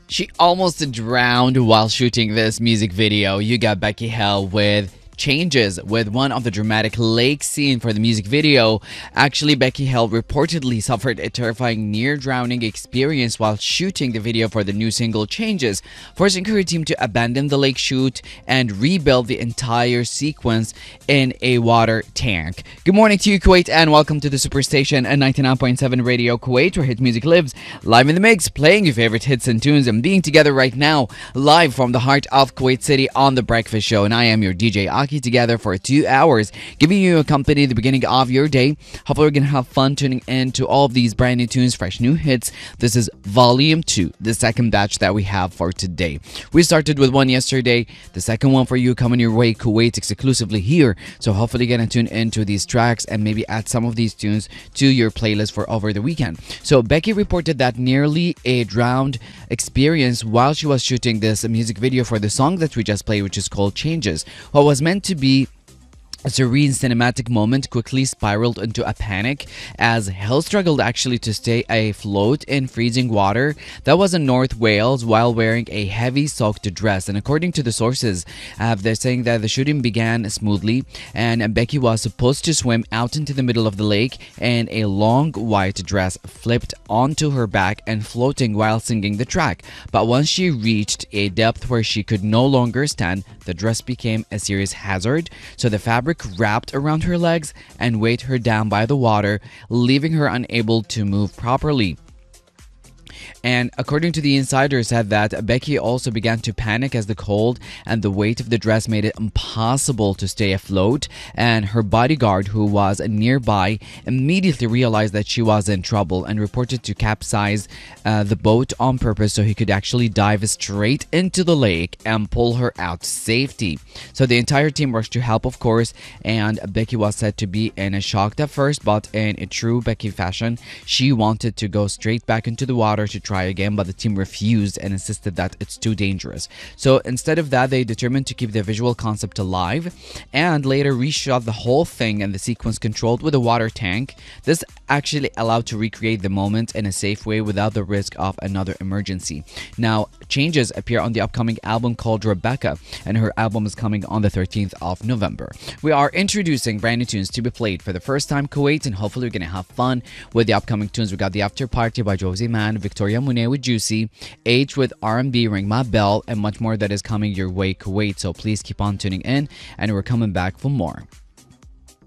She almost drowned while shooting this music video. You got Becky Hill with Changes with one of the dramatic lake scene for the music video. Actually, Becky Hill reportedly suffered a terrifying near drowning experience while shooting the video for the new single Changes, forcing her team to abandon the lake shoot and rebuild the entire sequence in a water tank. Good morning to you, Kuwait, and welcome to the Superstation at 99.7 Radio Kuwait, where hit music lives, live in the mix, playing your favorite hits and tunes and being together right now, live from the heart of Kuwait City on The Breakfast Show. And I am your DJ Aki, together for 2 hours, giving you a company at the beginning of your day. Hopefully we're gonna have fun tuning in to all of these brand new tunes, fresh new hits. This is Volume 2, the second batch that we have for today. We started with one yesterday, the second one for you coming your way, Kuwait, exclusively here. So hopefully you're gonna tune into these tracks and maybe add some of these tunes to your playlist for over the weekend. So Becky reported that nearly a drowned experience while she was shooting this music video for the song that we just played, which is called Changes. What was meant to be a serene cinematic moment quickly spiraled into a panic as Hill struggled actually to stay afloat in freezing water that was in North Wales while wearing a heavy soaked dress. And according to the sources, they're saying that the shooting began smoothly and Becky was supposed to swim out into the middle of the lake and a long white dress flipped onto her back and floating while singing the track. But once she reached a depth where she could no longer stand, the dress became a serious hazard. So the fabric wrapped around her legs and weighed her down by the water, leaving her unable to move properly. And according to the insider, said that Becky also began to panic as the cold and the weight of the dress made it impossible to stay afloat, and her bodyguard, who was nearby, immediately realized that she was in trouble and reported to capsize the boat on purpose so he could actually dive straight into the lake and pull her out to safety. So the entire team rushed to help, of course, and Becky was said to be in a shock at first, but in a true Becky fashion, she wanted to go straight back into the water to try again, but the team refused and insisted that it's too dangerous. So instead of that, they determined to keep the visual concept alive and later reshot the whole thing and the sequence controlled with a water tank. This actually allowed to recreate the moment in a safe way without the risk of another emergency. Now, Changes appear on the upcoming album called Rebecca, and her album is coming on the 13th of November. We are introducing brand new tunes to be played for the first time, Kuwait, and hopefully we're gonna have fun with the upcoming tunes. We got the After Party by Josie Man, Victoria Monet with Juicy, Age with R&B, Ring My Bell, and much more that is coming your way, Kuwait. So please keep on tuning in, and we're coming back for more.